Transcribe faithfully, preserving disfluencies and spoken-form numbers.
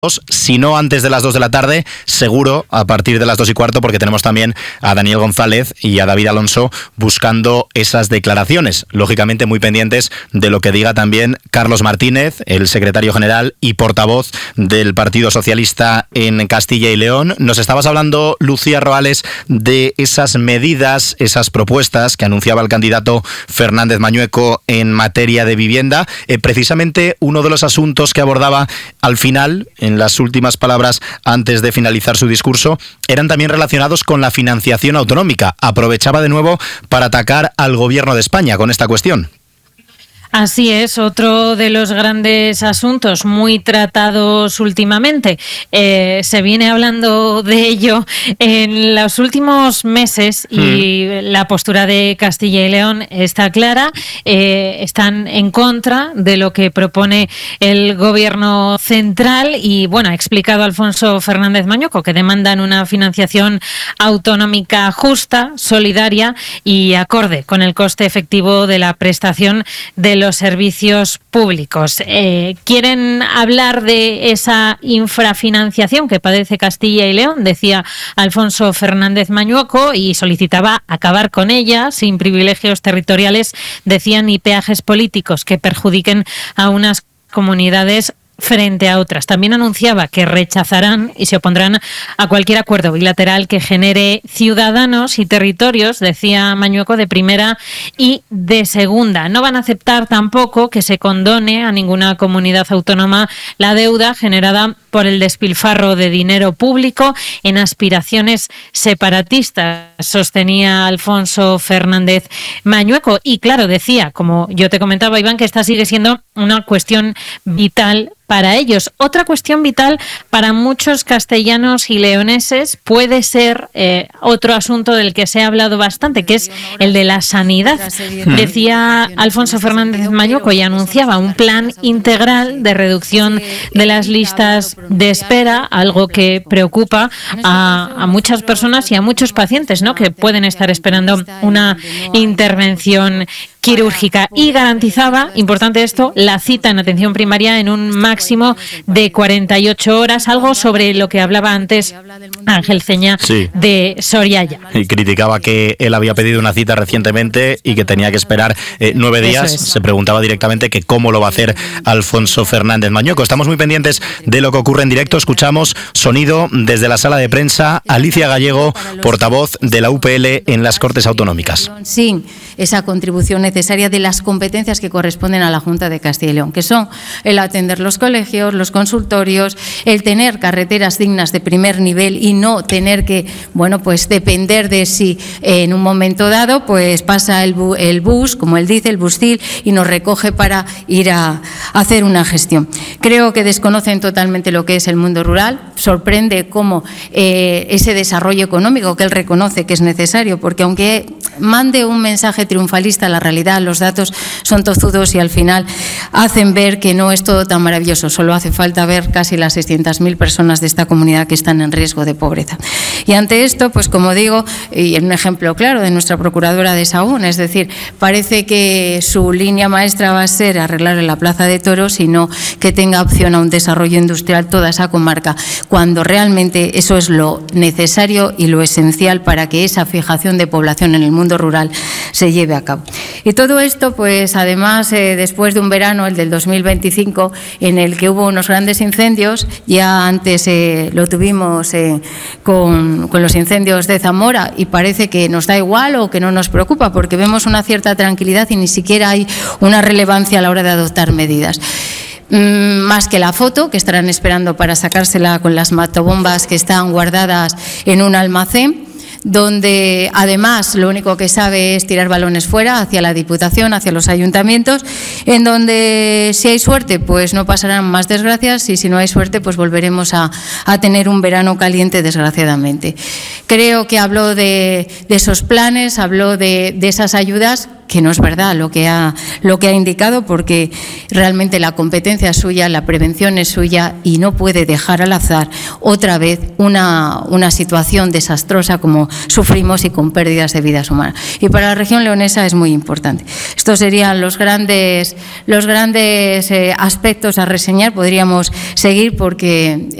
Si no antes de las dos de la tarde, seguro a partir de las dos y cuarto, porque tenemos también a Daniel González y a David Alonso buscando esas declaraciones, lógicamente muy pendientes de lo que diga también Carlos Martínez, el secretario general y portavoz del Partido Socialista en Castilla y León. Nos estabas hablando, Lucía Roales, de esas medidas, esas propuestas que anunciaba el candidato Fernández Mañueco en materia de vivienda. Eh, precisamente uno de los asuntos que abordaba al final, en las últimas palabras antes de finalizar su discurso, eran también relacionados con la financiación autonómica. Aprovechaba de nuevo para atacar al Gobierno de España con esta cuestión. Así es, otro de los grandes asuntos muy tratados últimamente. Eh, se viene hablando de ello en los últimos meses y mm. la postura de Castilla y León está clara. Eh, están en contra de lo que propone el Gobierno central y, bueno, ha explicado Alfonso Fernández Mañueco que demandan una financiación autonómica justa, solidaria y acorde con el coste efectivo de la prestación de los servicios públicos. Eh, quieren hablar de esa infrafinanciación que padece Castilla y León, decía Alfonso Fernández Mañueco, y solicitaba acabar con ella sin privilegios territoriales, decían, y peajes políticos que perjudiquen a unas comunidades frente a otras. También anunciaba que rechazarán y se opondrán a cualquier acuerdo bilateral que genere ciudadanos y territorios, decía Mañueco, de primera y de segunda. No van a aceptar tampoco que se condone a ninguna comunidad autónoma la deuda generada por el despilfarro de dinero público en aspiraciones separatistas, sostenía Alfonso Fernández Mañueco. Y claro, decía, como yo te comentaba, Iván, que esta sigue siendo una cuestión vital para ellos. Otra cuestión vital para muchos castellanos y leoneses puede ser eh, otro asunto del que se ha hablado bastante, que es el de la sanidad. Decía Alfonso Fernández Mañueco y anunciaba un plan integral de reducción de las listas de espera, algo que preocupa a, a muchas personas y a muchos pacientes, ¿no?, que pueden estar esperando una intervención quirúrgica, y garantizaba, importante esto, la cita en atención primaria en un máximo de cuarenta y ocho horas, algo sobre lo que hablaba antes Ángel Ceña sí. de Soriaya. Y criticaba que él había pedido una cita recientemente y que tenía que esperar eh, nueve días. Es. Se preguntaba directamente que cómo lo va a hacer Alfonso Fernández Mañueco. Estamos muy pendientes de lo que ocurre en directo. Escuchamos sonido desde la sala de prensa. Alicia Gallego, portavoz de la U P L en las Cortes Autonómicas. Sí, esa contribución necesaria de las competencias que corresponden a la Junta de Castilla y León, que son el atender los colegios, los consultorios, el tener carreteras dignas de primer nivel y no tener que, bueno, pues depender de si eh, en un momento dado pues pasa el, bu el bus, como él dice, el bustil, y nos recoge para ir a, a hacer una gestión. Creo que desconocen totalmente lo que es el mundo rural. Sorprende cómo eh, ese desarrollo económico que él reconoce que es necesario, porque aunque mande un mensaje triunfalista, la realidad, los datos son tozudos y al final hacen ver que no es todo tan maravilloso. Solo hace falta ver casi las seiscientas mil personas de esta comunidad que están en riesgo de pobreza. Y ante esto, pues como digo, y en un ejemplo claro de nuestra procuradora de Sahagún, es decir, parece que su línea maestra va a ser arreglar la Plaza de Toros y no que tenga opción a un desarrollo industrial toda esa comarca, cuando realmente eso es lo necesario y lo esencial para que esa fijación de población en el mundo rural se lleve a cabo. Y todo esto, pues además, eh, después de un verano, el del dos mil veinticinco, en el que hubo unos grandes incendios, ya antes eh, lo tuvimos eh, con, con los incendios de Zamora, y parece que nos da igual o que no nos preocupa, porque vemos una cierta tranquilidad y ni siquiera hay una relevancia a la hora de adoptar medidas. Más que la foto, que estarán esperando para sacársela con las matobombas que están guardadas en un almacén, donde además lo único que sabe es tirar balones fuera, hacia la Diputación, hacia los ayuntamientos, en donde si hay suerte pues no pasarán más desgracias, y si no hay suerte pues volveremos a, a tener un verano caliente, desgraciadamente. Creo que habló de, de esos planes, habló de, de esas ayudas que no es verdad lo que ha, lo que ha indicado, porque realmente la competencia es suya, la prevención es suya y no puede dejar al azar otra vez una, una situación desastrosa como sufrimos y con pérdidas de vidas humanas. Y para la región leonesa es muy importante. Estos serían los grandes, los grandes eh, aspectos a reseñar. Podríamos seguir porque